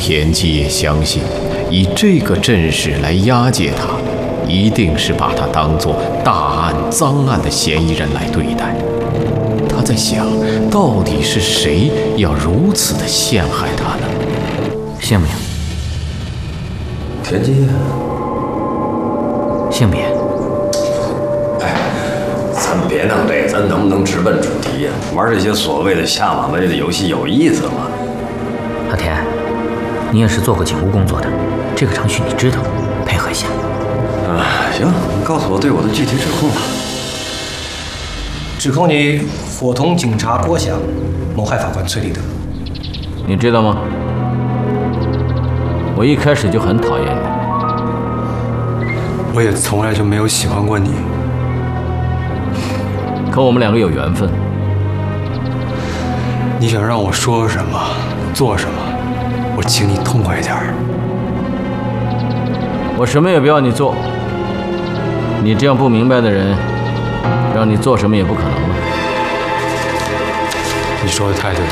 田忌也相信，以这个阵势来押解他，一定是把他当作大案赃案的嫌疑人来对待。他在想，到底是谁要如此的陷害他呢？ 姓名？ 田忌。 性别？ 咱别弄这个，咱能不能直奔主题呀？玩这些所谓的下马威的游戏有意思吗？ 阿田，你也是做过警务工作的，这个程序你知道，配合一下。 行，你告诉我对我的具体指控吧。 指控你伙同警察郭翔谋害法官崔立德。 你知道吗？我一开始就很讨厌你。 我也从来就没有喜欢过你。 可我们两个有缘分。 你想让我说什么，做什么，我请你痛快一点。 我什么也不要你做。你这样不明白的人，让你做什么也不可能了。 你说的太对了。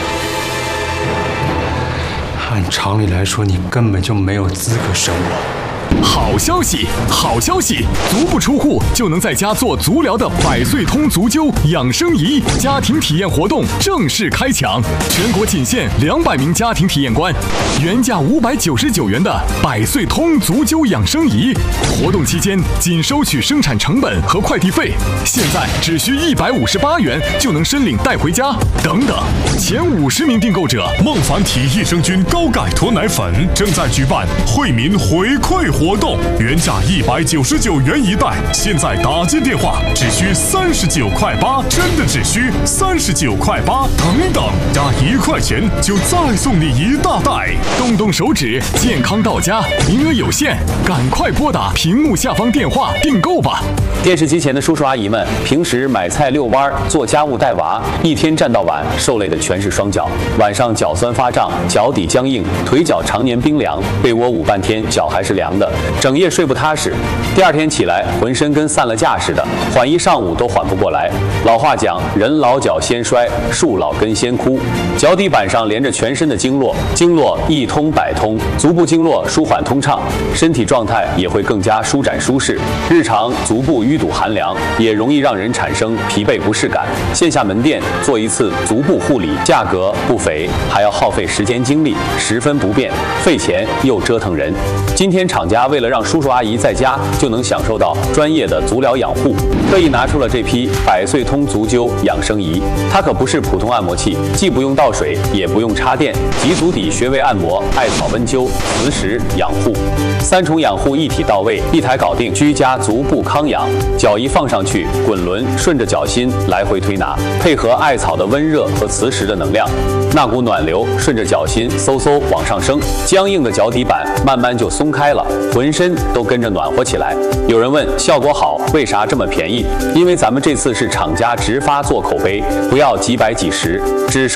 按常理来说，你根本就没有资格审我。 好消息，好消息！足不出户就能在家做足疗的百岁通足灸养生仪家庭体验活动正式开抢，全国仅限200名家庭体验官，原价599元的百岁通足灸养生仪，活动期间仅收取生产成本和快递费，现在只需158元就能申领带回家。等等，前50名订购者， 孟凡体益生菌高钙脱奶粉正在举办惠民回馈活动，原价199元一袋，现在打进电话只需39.8块，真的只需39.8块。等等，加1块钱就再送你一大袋。 动动手指，健康到家，名额有限，赶快拨打屏幕下方电话订购吧。 电视机前的叔叔阿姨们，平时买菜遛弯、做家务带娃，一天站到晚，受累的全是双脚。晚上脚酸发胀，脚底僵硬，腿脚常年冰凉，被窝捂半天，脚还是凉的，整夜睡不踏实。第二天起来，浑身跟散了架似的，缓一上午都缓不过来。老话讲，人老脚先衰，树老根先枯。脚底板上连着全身的经络，经络一通百通，足部经络舒缓通畅，身体状态也会更加舒展舒适。日常足部淤堵寒凉，也容易让人产生疲惫不适感。线下门店做一次足部护理，价格不菲，还要耗费时间精力，十分不便，费钱又折腾人。今天厂家为了让叔叔阿姨在家就能享受到专业的足疗养护，特意拿出了这批百岁通足灸养生仪。它可不是普通按摩器，既不用倒水，也不用插电，集足底穴位按摩、艾草温灸、磁石养护，3重养护一体到位，一台搞定，居家足部康养。脚一放上去，滚轮顺着脚心来回推拿，配合艾草的温热和磁石的能量，那股暖流顺着脚心嗖嗖往上升，僵硬的脚底板慢慢就松开了，浑身都跟着暖和起来。有人问效果好，为啥这么便宜？因为咱们这次是厂家直发做口碑，不要几百几十，只收